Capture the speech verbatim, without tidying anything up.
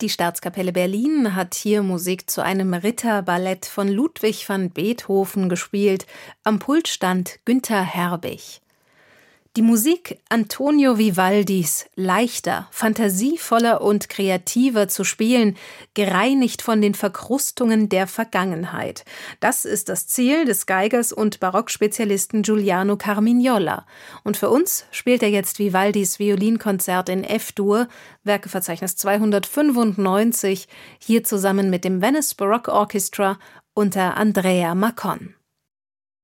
Die Staatskapelle Berlin hat hier Musik zu einem Ritterballett von Ludwig van Beethoven gespielt. Am Pult stand Günther Herbig. Die Musik Antonio Vivaldis, leichter, fantasievoller und kreativer zu spielen, gereinigt von den Verkrustungen der Vergangenheit. Das ist das Ziel des Geigers und Barockspezialisten Giuliano Carmignola. Und für uns spielt er jetzt Vivaldis Violinkonzert in F-Dur, Werkeverzeichnis zweihundertfünfundneunzig, hier zusammen mit dem Venice Baroque Orchestra unter Andrea Macon.